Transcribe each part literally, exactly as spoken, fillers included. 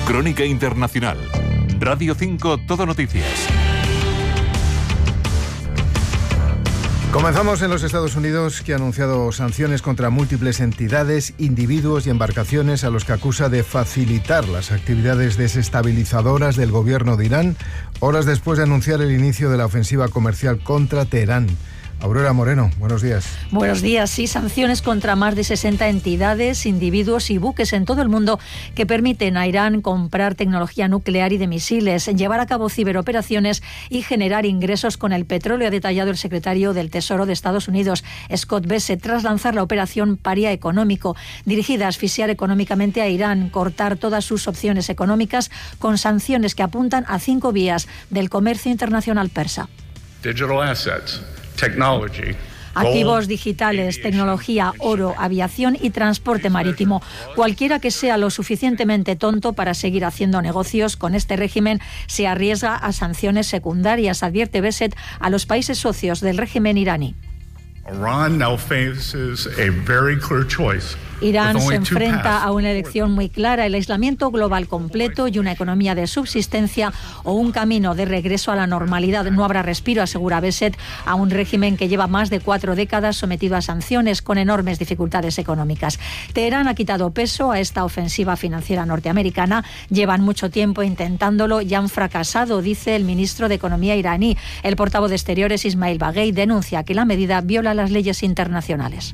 Crónica Internacional. Radio cinco Todo Noticias. Comenzamos en los Estados Unidos, que ha anunciado sanciones contra múltiples entidades, individuos y embarcaciones a los que acusa de facilitar las actividades desestabilizadoras del gobierno de Irán, horas después de anunciar el inicio de la ofensiva comercial contra Teherán. Aurora Moreno, buenos días. Buenos días. Sí, sanciones contra más de sesenta entidades, individuos y buques en todo el mundo que permiten a Irán comprar tecnología nuclear y de misiles, llevar a cabo ciberoperaciones y generar ingresos con el petróleo, ha detallado el secretario del Tesoro de Estados Unidos, Scott Bessent, tras lanzar la operación Paria Económico, dirigida a asfixiar económicamente a Irán, cortar todas sus opciones económicas con sanciones que apuntan a cinco vías del comercio internacional persa. Digital assets. Technology, activos digitales, tecnología, oro, aviación y transporte marítimo. Cualquiera que sea lo suficientemente tonto para seguir haciendo negocios con este régimen se arriesga a sanciones secundarias, advierte Bessent a los países socios del régimen iraní. Iran now faces a very clear choice. Irán se enfrenta a una elección muy clara: el aislamiento global completo y una economía de subsistencia, o un camino de regreso a la normalidad. No habrá respiro, asegura Bessent, a un régimen que lleva más de cuatro décadas sometido a sanciones con enormes dificultades económicas. Teherán ha quitado peso a esta ofensiva financiera norteamericana. Llevan mucho tiempo intentándolo y han fracasado, dice el ministro de Economía iraní. El portavoz de Exteriores, Ismail Baghei, denuncia que la medida viola las leyes internacionales.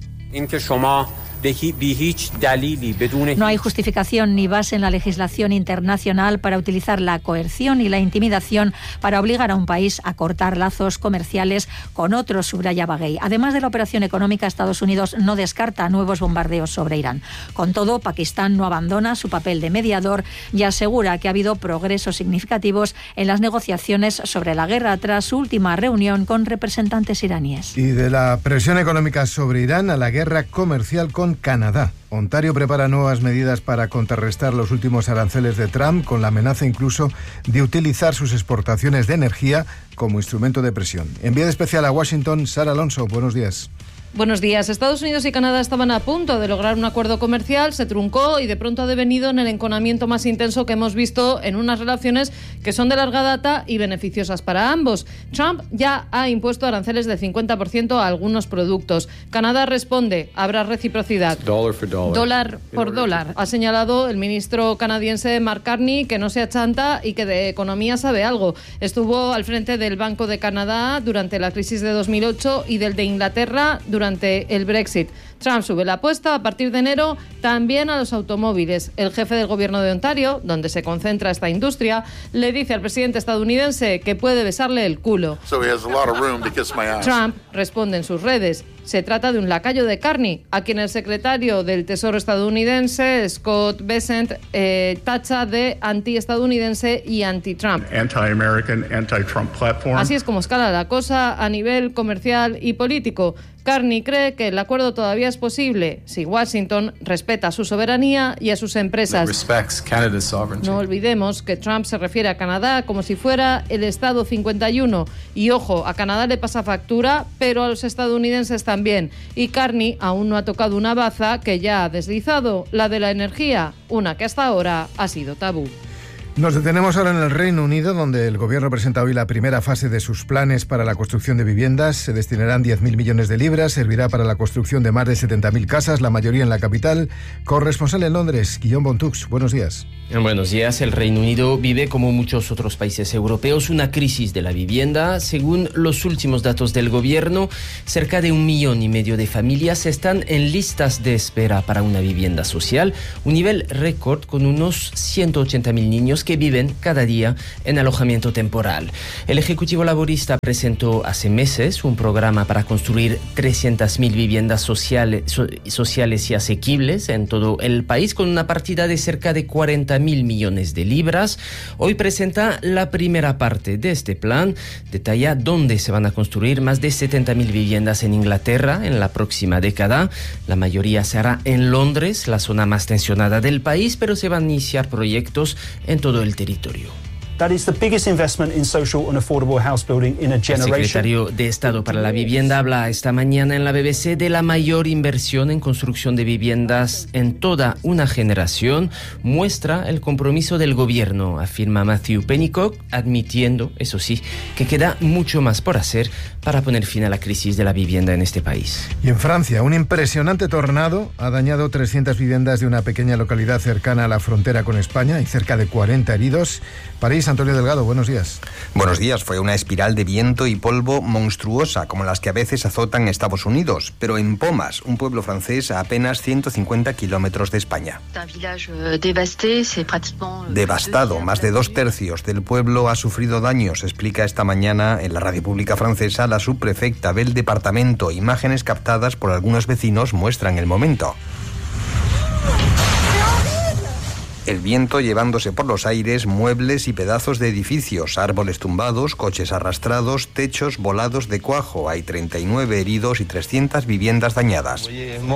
No hay justificación ni base en la legislación internacional para utilizar la coerción y la intimidación para obligar a un país a cortar lazos comerciales con otros, subraya Baghei. Además de la operación económica, Estados Unidos no descarta nuevos bombardeos sobre Irán. Con todo, Pakistán no abandona su papel de mediador y asegura que ha habido progresos significativos en las negociaciones sobre la guerra tras su última reunión con representantes iraníes. Y de la presión económica sobre Irán a la guerra comercial con Canadá. Ontario prepara nuevas medidas para contrarrestar los últimos aranceles de Trump, con la amenaza incluso de utilizar sus exportaciones de energía como instrumento de presión. Enviada especial a Washington, Sara Alonso, buenos días. Buenos días. Estados Unidos y Canadá estaban a punto de lograr un acuerdo comercial, se truncó y de pronto ha devenido en el enconamiento más intenso que hemos visto en unas relaciones que son de larga data y beneficiosas para ambos. Trump ya ha impuesto aranceles del cincuenta por ciento a algunos productos. Canadá responde, habrá reciprocidad. Dollar for dollar. Dólar por dólar. Ha señalado el ministro canadiense Mark Carney que no se achanta y que de economía sabe algo. Estuvo al frente del Banco de Canadá durante la crisis de dos mil ocho y del de Inglaterra durante Durante el Brexit. Trump sube la apuesta a partir de enero también a los automóviles. El jefe del gobierno de Ontario, donde se concentra esta industria, le dice al presidente estadounidense que puede besarle el culo. So he has a lot of room to kiss my ass. Trump responde en sus redes. Se trata de un lacayo de Carney, a quien el secretario del Tesoro estadounidense, Scott Bessent, eh, tacha de anti-estadounidense y anti-Trump. Anti-American, anti-Trump platform. Así es como escala la cosa a nivel comercial y político. Carney cree que el acuerdo todavía es posible si Washington respeta su soberanía y a sus empresas. No olvidemos que Trump se refiere a Canadá como si fuera el Estado cincuenta y uno. Y ojo, a Canadá le pasa factura, pero a los estadounidenses también. Y Carney aún no ha tocado una baza que ya ha deslizado, la de la energía, una que hasta ahora ha sido tabú. Nos detenemos ahora en el Reino Unido, donde el gobierno presenta hoy la primera fase de sus planes para la construcción de viviendas. Se destinarán diez mil millones de libras, servirá para la construcción de más de setenta mil casas, la mayoría en la capital. Corresponsal en Londres, Guillaume Bontux, buenos días. Buenos días. El Reino Unido vive, como muchos otros países europeos, una crisis de la vivienda. Según los últimos datos del gobierno, cerca de un millón y medio de familias están en listas de espera para una vivienda social, un nivel récord con unos ciento ochenta mil niños que viven cada día en alojamiento temporal. El Ejecutivo Laborista presentó hace meses un programa para construir trescientas mil viviendas sociales, so, sociales y asequibles en todo el país, con una partida de cerca de cuarenta mil millones de libras. Hoy presenta la primera parte de este plan. Detalla dónde se van a construir más de setenta mil viviendas en Inglaterra en la próxima década. La mayoría se hará en Londres, la zona más tensionada del país, pero se van a iniciar proyectos en todo el territorio. That is the biggest investment in social and affordable house building in a generation. El secretario de Estado para la Vivienda habla esta mañana en la B B C de la mayor inversión en construcción de viviendas en toda una generación. Muestra el compromiso del gobierno, afirma Matthew Pennycock, admitiendo, eso sí, que queda mucho más por hacer para poner fin a la crisis de la vivienda en este país. Y en Francia, un impresionante tornado ha dañado trescientas viviendas de una pequeña localidad cercana a la frontera con España y cerca de cuarenta heridos. París, Antonio Delgado, buenos días. Buenos días. Fue una espiral de viento y polvo monstruosa, como las que a veces azotan Estados Unidos, pero en Pomas, un pueblo francés a apenas ciento cincuenta kilómetros de España. Devastado, más de dos tercios del pueblo ha sufrido daños, explica esta mañana en la radio pública francesa la subprefecta del departamento. Imágenes captadas por algunos vecinos muestran el momento. El viento llevándose por los aires muebles y pedazos de edificios, árboles tumbados, coches arrastrados, techos volados de cuajo. Hay treinta y nueve heridos y trescientas viviendas dañadas.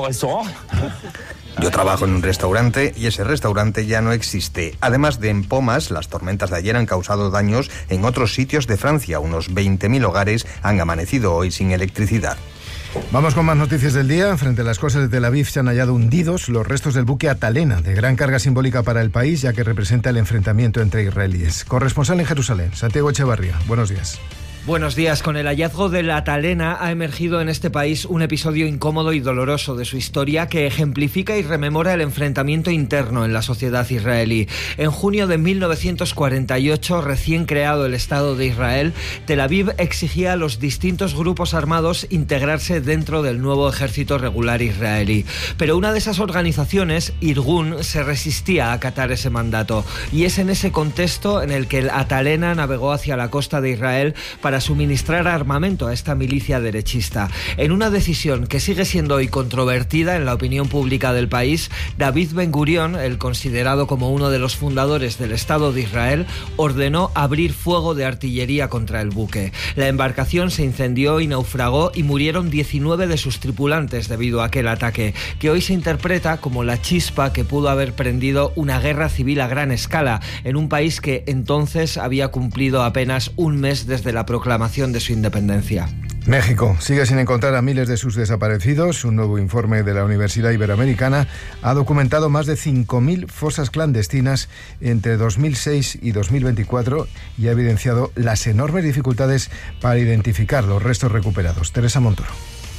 Yo trabajo en un restaurante y ese restaurante ya no existe. Además de en Pomas, las tormentas de ayer han causado daños en otros sitios de Francia. Unos veinte mil hogares han amanecido hoy sin electricidad. Vamos con más noticias del día. Frente a las costas de Tel Aviv se han hallado hundidos los restos del buque Atalena, de gran carga simbólica para el país, ya que representa el enfrentamiento entre israelíes. Corresponsal en Jerusalén, Santiago Echevarría. Buenos días. Buenos días. Con el hallazgo de la Atalena ha emergido en este país un episodio incómodo y doloroso de su historia que ejemplifica y rememora el enfrentamiento interno en la sociedad israelí. En junio de mil novecientos cuarenta y ocho, recién creado el Estado de Israel, Tel Aviv exigía a los distintos grupos armados integrarse dentro del nuevo ejército regular israelí. Pero una de esas organizaciones, Irgun, se resistía a acatar ese mandato. Y es en ese contexto en el que el Atalena navegó hacia la costa de Israel para suministrar armamento a esta milicia derechista. En una decisión que sigue siendo hoy controvertida en la opinión pública del país, David Ben Gurion, el considerado como uno de los fundadores del Estado de Israel, ordenó abrir fuego de artillería contra el buque. La embarcación se incendió y naufragó y murieron diecinueve de sus tripulantes debido a aquel ataque, que hoy se interpreta como la chispa que pudo haber prendido una guerra civil a gran escala en un país que entonces había cumplido apenas un mes desde la proclamación de su independencia. México sigue sin encontrar a miles de sus desaparecidos. Un nuevo informe de la Universidad Iberoamericana ha documentado más de cinco mil fosas clandestinas entre dos mil seis y dos mil veinticuatro y ha evidenciado las enormes dificultades para identificar los restos recuperados. Teresa Montoro.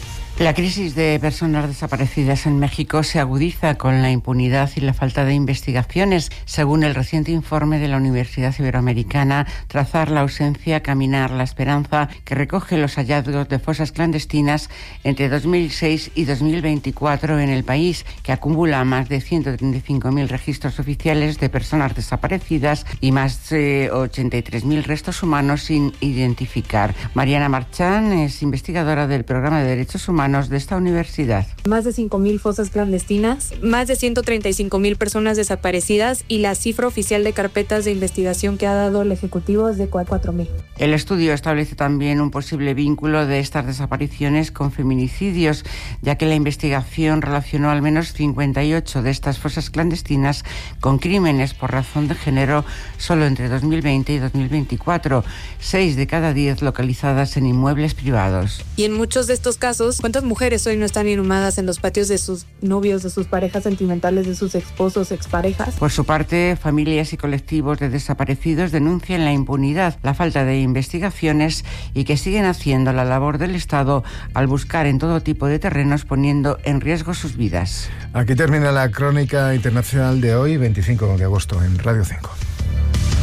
La crisis de personas desaparecidas en México se agudiza con la impunidad y la falta de investigaciones. Según el reciente informe de la Universidad Iberoamericana, Trazar la ausencia, caminar la esperanza, que recoge los hallazgos de fosas clandestinas entre dos mil seis y dos mil veinticuatro en el país, que acumula más de ciento treinta y cinco mil registros oficiales de personas desaparecidas y más de ochenta y tres mil restos humanos sin identificar. Mariana Marchán es investigadora del Programa de Derechos Humanos de esta universidad. Más de cinco mil fosas clandestinas, más de ciento treinta y cinco mil personas desaparecidas y la cifra oficial de carpetas de investigación que ha dado el Ejecutivo es de cuatro mil. El estudio establece también un posible vínculo de estas desapariciones con feminicidios, ya que la investigación relacionó al menos cincuenta y ocho de estas fosas clandestinas con crímenes por razón de género solo entre dos mil veinte y dos mil veinticuatro, seis de cada diez localizadas en inmuebles privados. Y en muchos de estos casos, ¿cuántas mujeres hoy no están inhumadas en los patios de sus novios, de sus parejas sentimentales, de sus esposos, exparejas? Por su parte, familias y colectivos de desaparecidos denuncian la impunidad, la falta de investigaciones y que siguen haciendo la labor del Estado al buscar en todo tipo de terrenos, poniendo en riesgo sus vidas. Aquí termina la crónica internacional de hoy, veinticinco de agosto, en Radio cinco.